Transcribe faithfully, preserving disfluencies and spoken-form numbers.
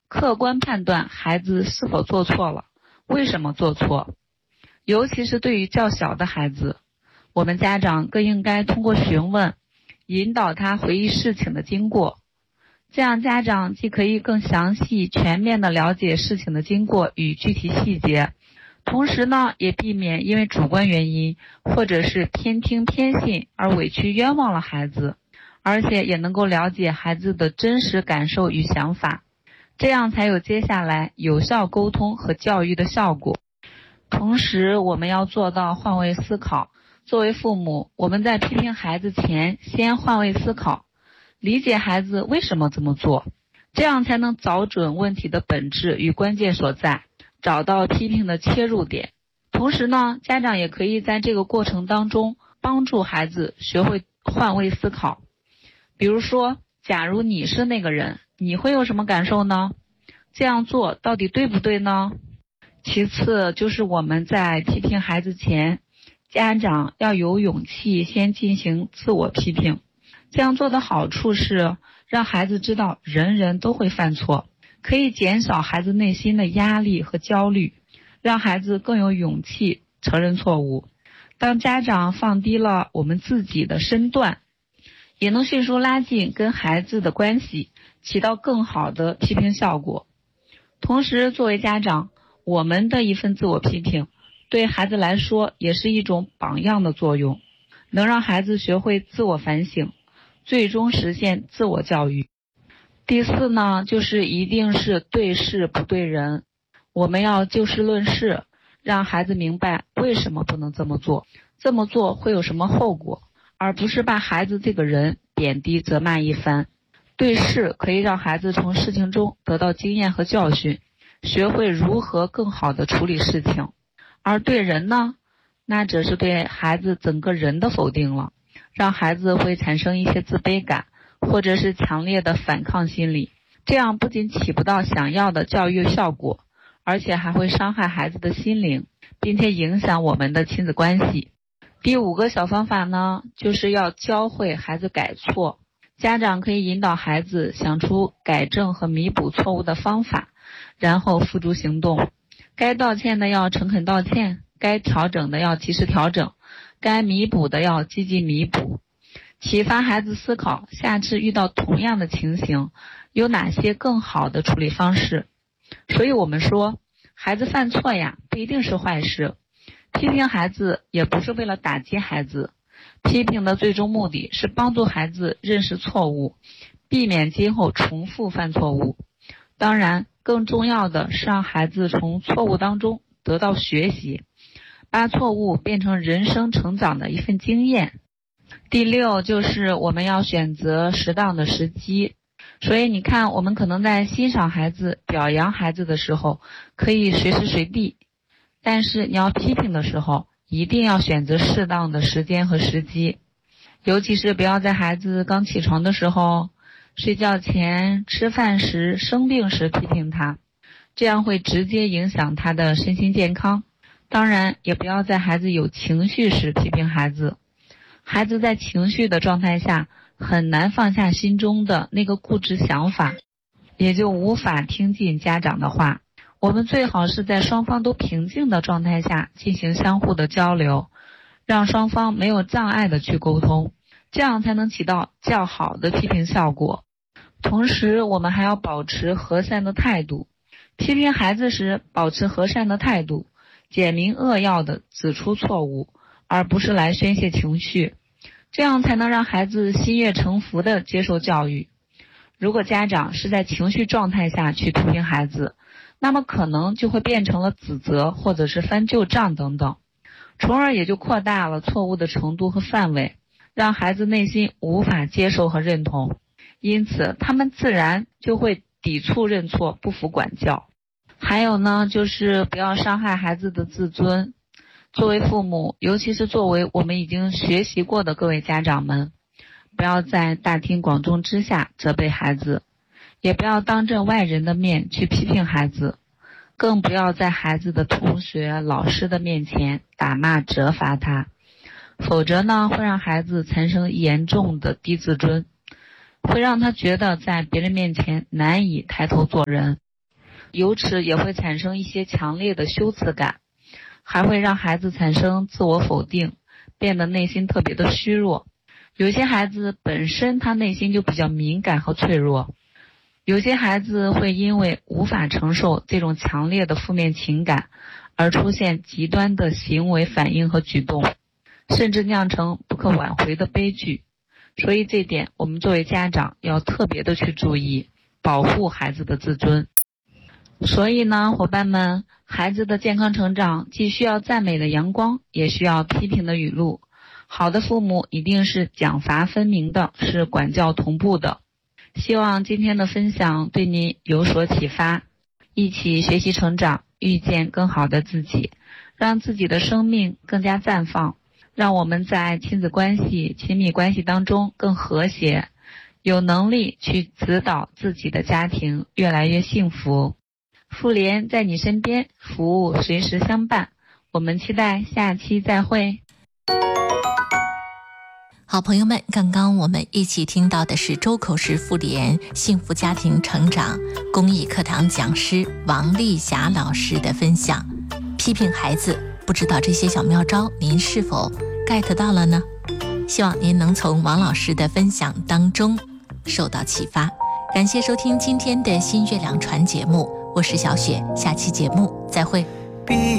客观判断孩子是否做错了，为什么做错。尤其是对于较小的孩子，我们家长更应该通过询问，引导他回忆事情的经过。这样家长既可以更详细全面地了解事情的经过与具体细节，同时呢，也避免因为主观原因或者是偏听偏信而委屈冤枉了孩子，而且也能够了解孩子的真实感受与想法，这样才有接下来有效沟通和教育的效果。同时，我们要做到换位思考。作为父母，我们在批评孩子前，先换位思考，理解孩子为什么这么做，这样才能找准问题的本质与关键所在，找到批评的切入点。同时呢，家长也可以在这个过程当中帮助孩子学会换位思考。比如说，假如你是那个人，你会有什么感受呢？这样做到底对不对呢？其次，就是我们在批评孩子前，家长要有勇气先进行自我批评。这样做的好处是让孩子知道人人都会犯错，可以减少孩子内心的压力和焦虑，让孩子更有勇气承认错误。当家长放低了我们自己的身段，也能迅速拉近跟孩子的关系，起到更好的批评效果。同时，作为家长，我们的一份自我批评对孩子来说也是一种榜样的作用，能让孩子学会自我反省，最终实现自我教育。第四呢，就是一定是对事不对人，我们要就事论事，让孩子明白为什么不能这么做，这么做会有什么后果，而不是把孩子这个人贬低责骂一番。对事可以让孩子从事情中得到经验和教训，学会如何更好地处理事情。而对人呢，那则是对孩子整个人的否定了，让孩子会产生一些自卑感，或者是强烈的反抗心理。这样不仅起不到想要的教育效果，而且还会伤害孩子的心灵，并且影响我们的亲子关系。第五个小方法呢，就是要教会孩子改错。家长可以引导孩子想出改正和弥补错误的方法，然后付诸行动。该道歉的要诚恳道歉，该调整的要及时调整，该弥补的要积极弥补。启发孩子思考，下次遇到同样的情形，有哪些更好的处理方式。所以我们说，孩子犯错呀，不一定是坏事。批评孩子也不是为了打击孩子，批评的最终目的是帮助孩子认识错误，避免今后重复犯错误。当然，更重要的是让孩子从错误当中得到学习，把错误变成人生成长的一份经验。第六，就是我们要选择适当的时机。所以你看，我们可能在欣赏孩子、表扬孩子的时候，可以随时随地，但是你要批评的时候，一定要选择适当的时间和时机。尤其是不要在孩子刚起床的时候、睡觉前、吃饭时、生病时批评他，这样会直接影响他的身心健康。当然，也不要在孩子有情绪时批评孩子。孩子在情绪的状态下，很难放下心中的那个固执想法，也就无法听进家长的话。我们最好是在双方都平静的状态下进行相互的交流，让双方没有障碍的去沟通，这样才能起到较好的批评效果。同时，我们还要保持和善的态度。批评孩子时，保持和善的态度，简明扼要地指出错误，而不是来宣泄情绪，这样才能让孩子心悦诚服地接受教育。如果家长是在情绪状态下去批评孩子，那么可能就会变成了指责或者是翻旧账等等，从而也就扩大了错误的程度和范围，让孩子内心无法接受和认同，因此他们自然就会抵触认错，不服管教。还有呢，就是不要伤害孩子的自尊。作为父母，尤其是作为我们已经学习过的各位家长们，不要在大庭广众之下责备孩子，也不要当着外人的面去批评孩子，更不要在孩子的同学、老师的面前打骂责罚他，否则呢，会让孩子产生严重的低自尊，会让他觉得在别人面前难以抬头做人。 由此也会产生一些强烈的羞耻感，还会让孩子产生自我否定，变得内心特别的虚弱。有些孩子本身他内心就比较敏感和脆弱，有些孩子会因为无法承受这种强烈的负面情感而出现极端的行为反应和举动，甚至酿成不可挽回的悲剧。所以这点我们作为家长要特别的去注意，保护孩子的自尊。所以呢，伙伴们，孩子的健康成长既需要赞美的阳光，也需要批评的语录。好的父母一定是奖罚分明的，是管教同步的。希望今天的分享对你有所启发，一起学习成长，遇见更好的自己，让自己的生命更加绽放，让我们在亲子关系、亲密关系当中更和谐，有能力去指导自己的家庭越来越幸福。妇联在你身边，服务随时相伴。我们期待下期再会。 好朋友们，刚刚我们一起听到的是周口市妇联幸福家庭成长公益课堂讲师王丽霞老师的分享。批评孩子，不知道这些小妙招您是否 get 到了呢？希望您能从王老师的分享当中受到启发。感谢收听今天的新月亮传节目，我是小雪，下期节目再会。